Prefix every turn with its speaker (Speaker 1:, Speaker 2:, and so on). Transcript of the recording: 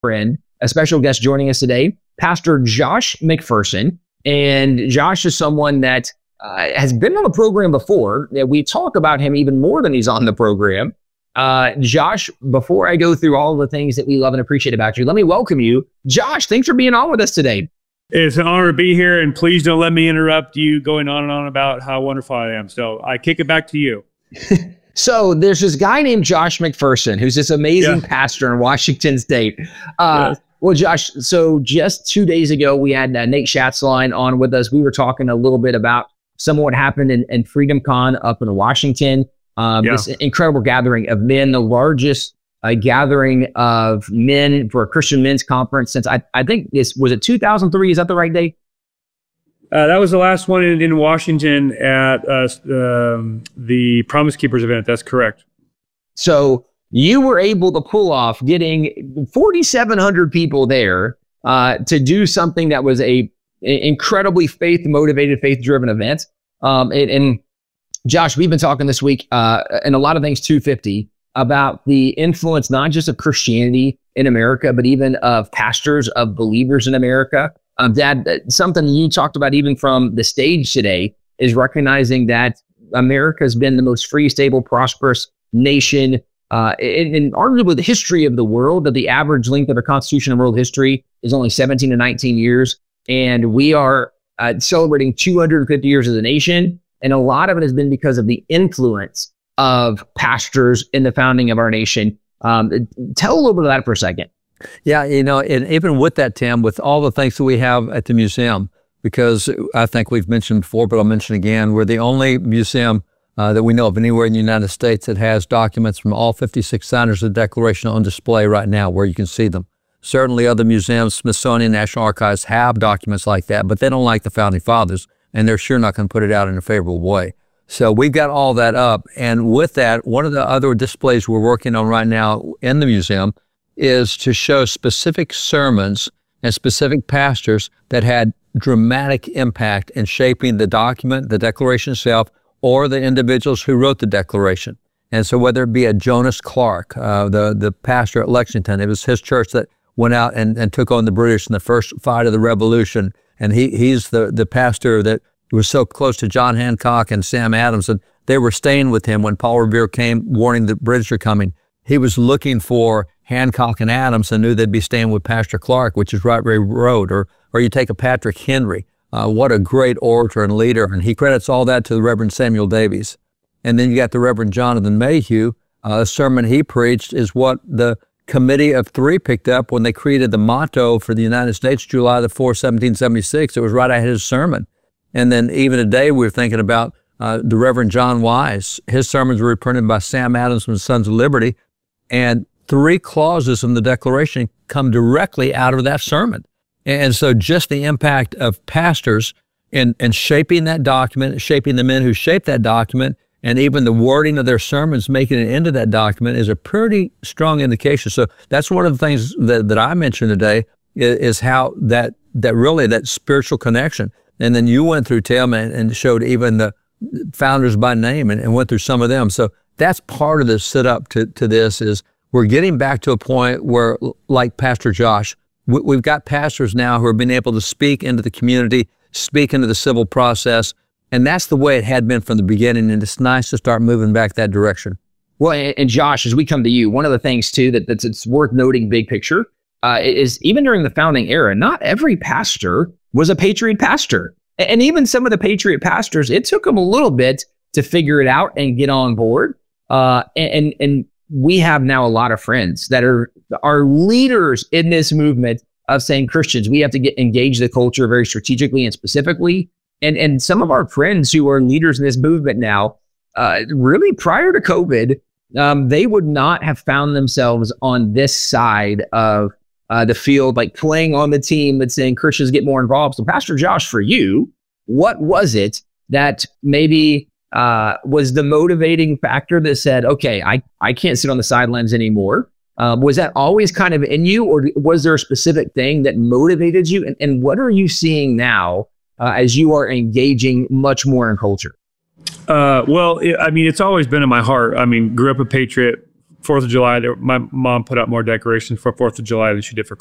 Speaker 1: friend, a special guest joining us today, Pastor Josh McPherson. And Josh is someone that has been on the program before. We talk about him even more than he's on the program. Josh, before I go through all the things that we love and appreciate about you, let me welcome you. Josh, thanks for being on with us today.
Speaker 2: It's an honor to be here, and please don't let me interrupt you going on and on about how wonderful I am. So I kick it back to you.
Speaker 1: So there's this guy named Josh McPherson, who's this amazing pastor in Washington State. Yes. Well, Josh, so just 2 days ago, we had Nate Schatzline on with us. We were talking a little bit about some of what happened in Freedom Con up in Washington. This incredible gathering of men, the largest gathering of men for a Christian men's conference since I think this was it 2003. Is that the right date?
Speaker 2: That was the last one in Washington at the Promise Keepers event. That's correct.
Speaker 1: So you were able to pull off getting 4,700 people there to do something that was a incredibly faith-motivated, faith-driven event. And Josh, we've been talking this week and a lot of things 250 about the influence not just of Christianity in America, but even of pastors, of believers in America. Dad, something you talked about even from the stage today is recognizing that America has been the most free, stable, prosperous nation in arguably the history of the world. That the average length of a constitution in world history is only 17 to 19 years. And we are celebrating 250 years as a nation. And a lot of it has been because of the influence of pastors in the founding of our nation. Tell a little bit of that for a second.
Speaker 3: Yeah, and even with that, Tim, with all the things that we have at the museum, because I think we've mentioned before, but I'll mention again, we're the only museum that we know of anywhere in the United States that has documents from all 56 signers of the Declaration on display right now where you can see them. Certainly other museums, Smithsonian, National Archives have documents like that, but they don't like the Founding Fathers, and they're sure not going to put it out in a favorable way. So we've got all that up, and with that, one of the other displays we're working on right now in the museum is to show specific sermons and specific pastors that had dramatic impact in shaping the document, the Declaration itself, or the individuals who wrote the Declaration. And so whether it be a Jonas Clark, the pastor at Lexington, it was his church that went out and took on the British in the first fight of the Revolution. And he's the pastor that was so close to John Hancock and Sam Adams, and they were staying with him when Paul Revere came warning the British are coming. He was looking for Hancock and Adams and knew they'd be staying with Pastor Clark, which is right where he wrote. Or you take a Patrick Henry, what a great orator and leader, and he credits all that to the Reverend Samuel Davies. And then you got the Reverend Jonathan Mayhew. A sermon he preached is what the Committee of Three picked up when they created the motto for the United States, July the 4th, 1776. It was right out of his sermon. And then even today we're thinking about the Reverend John Wise. His sermons were reprinted by Sam Adams from the Sons of Liberty, and 3 clauses in the Declaration come directly out of that sermon. And so just the impact of pastors in shaping that document, shaping the men who shaped that document, and even the wording of their sermons, making it into that document is a pretty strong indication. So that's one of the things that I mentioned today is how that spiritual connection. And then you went through, Tim, and showed even the founders by name and went through some of them. So that's part of the setup to this is we're getting back to a point where, like Pastor Josh, we've got pastors now who are being able to speak into the community, speak into the civil process, and that's the way it had been from the beginning, and it's nice to start moving back that direction.
Speaker 1: Well, and Josh, as we come to you, one of the things, too, that's worth noting big picture is even during the founding era, not every pastor was a Patriot pastor. And even some of the Patriot pastors, it took them a little bit to figure it out and get on board. And we have now a lot of friends that are leaders in this movement of saying, Christians, we have to engage the culture very strategically and specifically. And some of our friends who are leaders in this movement now, really prior to COVID, they would not have found themselves on this side of the field, like playing on the team that's saying Christians get more involved. So Pastor Josh, for you, what was it that maybe was the motivating factor that said, okay, I can't sit on the sidelines anymore? Was that always kind of in you, or was there a specific thing that motivated you? And what are you seeing now as you are engaging much more in culture?
Speaker 2: Well, I mean, it's always been in my heart. I mean, grew up a Patriot, 4th of July, my mom put out more decorations for 4th of July than she did for